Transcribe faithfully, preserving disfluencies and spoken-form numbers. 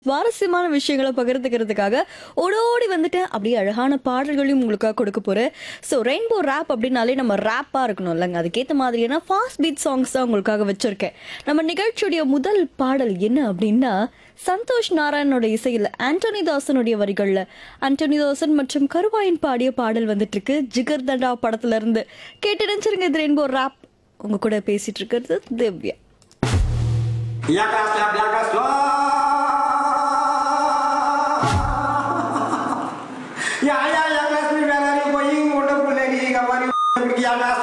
சுவாரஸ்யமான விஷயங்கள பகிர்ந்துக்கிறதுக்காக ஓடோடி வந்துட்டேன். அப்படியே அழகான பாடல்களையும் உங்களுக்காக கொடுக்க போறேன். ஸோ ரெயின்போ ராப் அப்படின்னாலே நம்ம ராப்பா இருக்கணும் இல்லைங்க. அதுக்கேற்ற மாதிரியான ஃபாஸ்ட் பீட் சாங்ஸ் தான் உங்களுக்காக வச்சிருக்கேன். நம்ம நிகழ்ச்சியுடைய முதல் பாடல் என்ன அப்படின்னா, சந்தோஷ் நாராயணனோட இசையில் ஆண்டனி தாசனுடைய வரிகள்ல ஆண்டனி தாசன் மற்றும் கருவாயன் பாடிய பாடல் வந்துட்டு இருக்கு. ஜிகர் தண்டா படத்துல இருந்து கேட்டு நினைச்சிருங்க. இது ரெயின்போ ராப். உங்க கூட பேசிட்டு இருக்கிறது Divya. Jakaś, jakaś, ya ya ya kelas ni dah lari going udah boleh di kamar pergi atas